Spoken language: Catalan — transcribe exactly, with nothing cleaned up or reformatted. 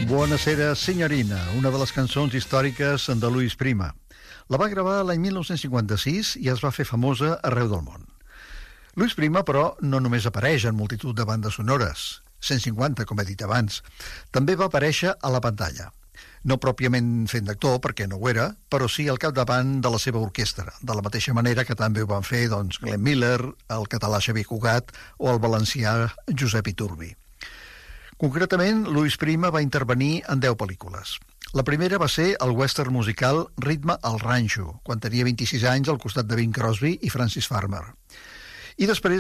Buonasera, signorina, una de les cançons històriques de Luis Prima. La va gravar l'any mil nou-cents cinquanta-sis i es va fer famosa arreu del món. Luis Prima, però, no només apareix en multitud de bandes sonores, cent cinquanta, com he dit abans, també va aparèixer a la pantalla. No pròpiament fent d'actor, perquè no ho era, però sí al capdavant de la seva orquestra, de la mateixa manera que també ho van fer doncs, Glenn Miller, el català Xavier Cugat o el valencià Josep Iturbi. Concretament, Luis Prima va intervenir en deu pel·lícules. La primera va ser el western musical Ritme al Ranxo, quan tenia vint-i-sis anys al costat de Bing Crosby i Francis Farmer. I després